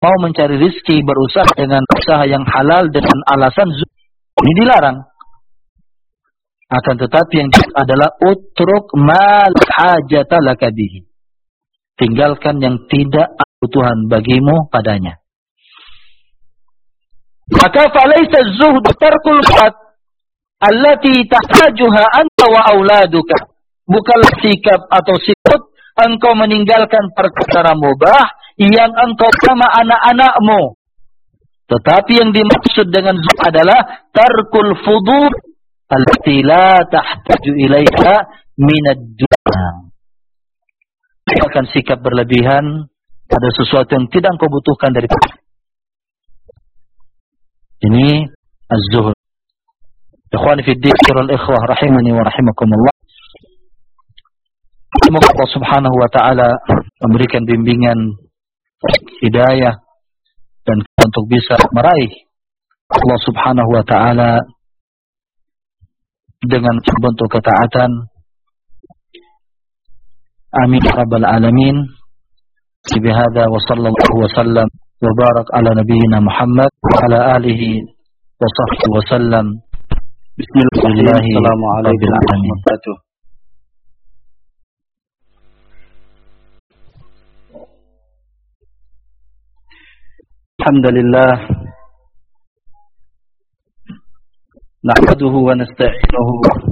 mau mencari rizki, berusaha dengan usaha yang halal dengan alasan zuhud, ini dilarang. Akan tetapi yang adalah utruk mal hajata laka bihi. Tinggalkan yang tidak ada kebutuhan bagimu padanya. Maka falaysa az-zuhdu tarkul qat allati tahtajuha anta wa auladuka. Bukanlah sikap atau sifat engkau meninggalkan perkara mubah yang engkau sama anak-anakmu. Tetapi yang dimaksud dengan zuhud adalah tarkul fudul allati la tahtaju ilaiha minad dunya. Akan sikap berlebihan pada sesuatu yang tidak engkau butuhkan dari ini az-zuhud. Ikhwani fi din wal ikhwah rahimani wa rahimakumullah. Semoga Allah Subhanahu wa taala memberikan bimbingan hidayah dan untuk bisa meraih Allah Subhanahu wa taala dengan bentuk ketaatan. Amin ya rabbal alamin. Bihadza wa sallallahu wa sallam wa barak ala nabiyyina Muhammad wa ala alihi wa sahbihi wa sallam. Bismillahirrahmanirrahim. Assalamualaikum warahmatullahi wabarakatuh. Alhamdulillah nahmaduhu wa nasta'inuhu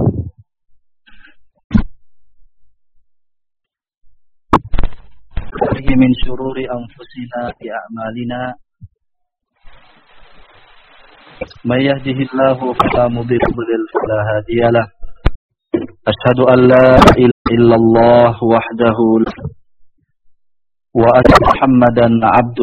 min syururi anfusina bi a'malina may yahdihillahu fala mudilla lahu fala hadiyalah asyhadu an la ilaha illallah wahdahu wa anna Muhammadan 'abduhu